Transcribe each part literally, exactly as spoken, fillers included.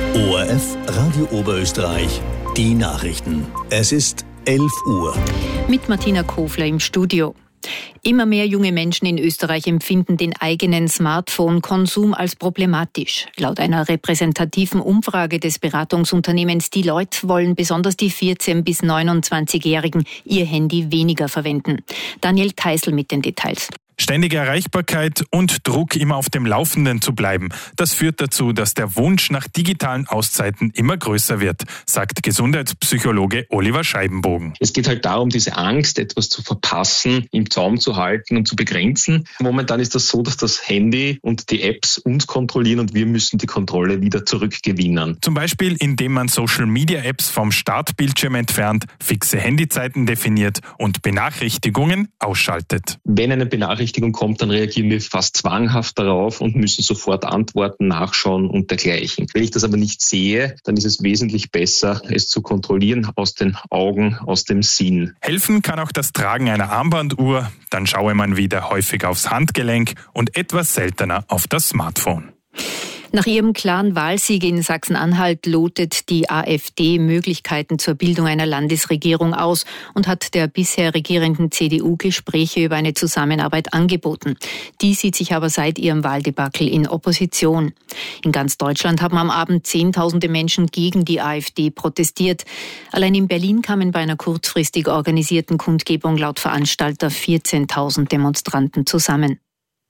O R F Radio Oberösterreich, die Nachrichten. Es ist elf Uhr. Mit Martina Kofler im Studio. Immer mehr junge Menschen in Österreich empfinden den eigenen Smartphone-Konsum als problematisch. Laut einer repräsentativen Umfrage des Beratungsunternehmens Deloitte wollen besonders die vierzehn- bis neunundzwanzigjährigen ihr Handy weniger verwenden. Daniel Teisel mit den Details. Ständige Erreichbarkeit und Druck, immer auf dem Laufenden zu bleiben, das führt dazu, dass der Wunsch nach digitalen Auszeiten immer größer wird, sagt Gesundheitspsychologe Oliver Scheibenbogen. Es geht halt darum, diese Angst, etwas zu verpassen, im Zaum zu halten und zu begrenzen. Momentan ist das so, dass das Handy und die Apps uns kontrollieren und wir müssen die Kontrolle wieder zurückgewinnen. Zum Beispiel, indem man Social-Media-Apps vom Startbildschirm entfernt, fixe Handyzeiten definiert und Benachrichtigungen ausschaltet. Wenn eine Benachrichtigung kommt, dann reagieren wir fast zwanghaft darauf und müssen sofort antworten, nachschauen und dergleichen. Wenn ich das aber nicht sehe, dann ist es wesentlich besser, es zu kontrollieren aus den Augen, aus dem Sinn. Helfen kann auch das Tragen einer Armbanduhr, dann schaue man wieder häufig aufs Handgelenk und etwas seltener auf das Smartphone. Nach ihrem klaren Wahlsieg in Sachsen-Anhalt lotet die AfD Möglichkeiten zur Bildung einer Landesregierung aus und hat der bisher regierenden C D U Gespräche über eine Zusammenarbeit angeboten. Die sieht sich aber seit ihrem Wahldebakel in Opposition. In ganz Deutschland haben am Abend Zehntausende Menschen gegen die AfD protestiert. Allein in Berlin kamen bei einer kurzfristig organisierten Kundgebung laut Veranstalter vierzehntausend Demonstranten zusammen.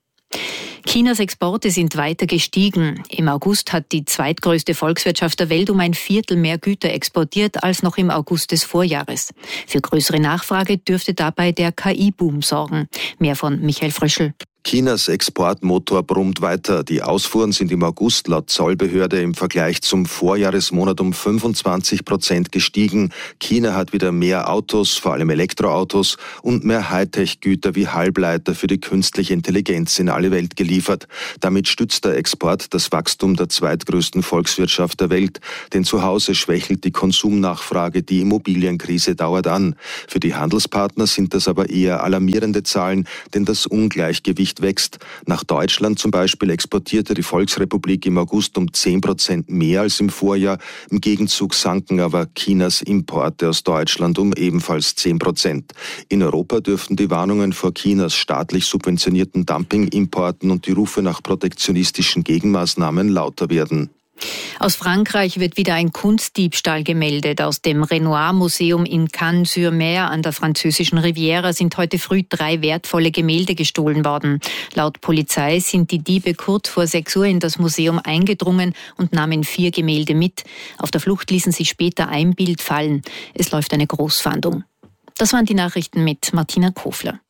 Chinas Exporte sind weiter gestiegen. Im August hat die zweitgrößte Volkswirtschaft der Welt um ein Viertel mehr Güter exportiert als noch im August des Vorjahres. Für größere Nachfrage dürfte dabei der K I-Boom sorgen. Mehr von Michael Fröschel. Chinas Exportmotor brummt weiter. Die Ausfuhren sind im August laut Zollbehörde im Vergleich zum Vorjahresmonat um fünfundzwanzig Prozent gestiegen. China hat wieder mehr Autos, vor allem Elektroautos, und mehr Hightech-Güter wie Halbleiter für die künstliche Intelligenz in alle Welt geliefert. Damit stützt der Export das Wachstum der zweitgrößten Volkswirtschaft der Welt. Denn zu Hause schwächelt die Konsumnachfrage, die Immobilienkrise dauert an. Für die Handelspartner sind das aber eher alarmierende Zahlen, denn das Ungleichgewicht wächst. Nach Deutschland zum Beispiel exportierte die Volksrepublik im August um zehn Prozent mehr als im Vorjahr. Im Gegenzug sanken aber Chinas Importe aus Deutschland um ebenfalls zehn Prozent. In Europa dürften die Warnungen vor Chinas staatlich subventionierten Dumpingimporten und die Rufe nach protektionistischen Gegenmaßnahmen lauter werden. Aus Frankreich wird wieder ein Kunstdiebstahl gemeldet. Aus dem Renoir-Museum in Cannes-sur-Mer an der französischen Riviera sind heute früh drei wertvolle Gemälde gestohlen worden. Laut Polizei sind die Diebe kurz vor sechs Uhr in das Museum eingedrungen und nahmen vier Gemälde mit. Auf der Flucht ließen sie später ein Bild fallen. Es läuft eine Großfahndung. Das waren die Nachrichten mit Martina Kofler.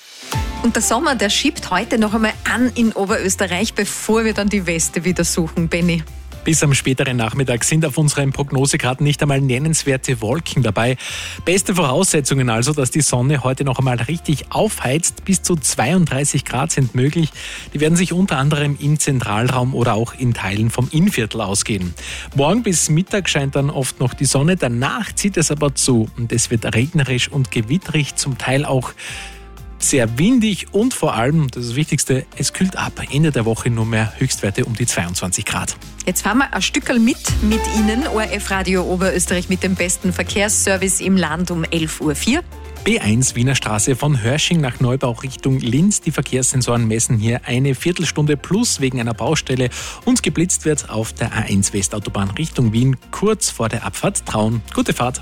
Und der Sommer, der schiebt heute noch einmal an in Oberösterreich, bevor wir dann die Weste wieder suchen, Benni. Bis am späteren Nachmittag sind auf unseren Prognosekarten nicht einmal nennenswerte Wolken dabei. Beste Voraussetzungen also, dass die Sonne heute noch einmal richtig aufheizt. Bis zu zweiunddreißig Grad sind möglich. Die werden sich unter anderem im Zentralraum oder auch in Teilen vom Innviertel ausgehen. Morgen bis Mittag scheint dann oft noch die Sonne. Danach zieht es aber zu und es wird regnerisch und gewitterig, zum Teil auch sehr windig und vor allem, das ist das Wichtigste, es kühlt ab. Ende der Woche nur mehr Höchstwerte um die zweiundzwanzig Grad. Jetzt fahren wir ein Stückerl mit mit Ihnen. O R F Radio Oberösterreich mit dem besten Verkehrsservice im Land um elf Uhr vier. B eins Wiener Straße von Hörsching nach Neubau Richtung Linz. Die Verkehrssensoren messen hier eine Viertelstunde plus wegen einer Baustelle und geblitzt wird auf der A eins Westautobahn Richtung Wien kurz vor der Abfahrt Traun. Gute Fahrt.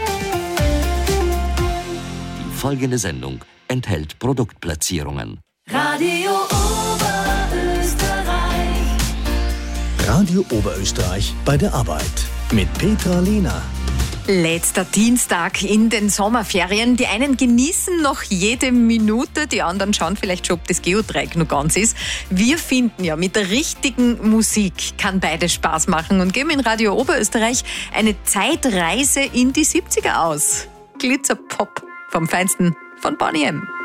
Die folgende Sendung enthält Produktplatzierungen. Radio Oberösterreich. Radio Oberösterreich bei der Arbeit mit Petra Lehner. Letzter Dienstag in den Sommerferien. Die einen genießen noch jede Minute, die anderen schauen vielleicht schon, ob das Geodreieck noch ganz ist. Wir finden ja, mit der richtigen Musik kann beides Spaß machen und geben in Radio Oberösterreich eine Zeitreise in die siebziger aus. Glitzerpop vom Feinsten von Bonnie M.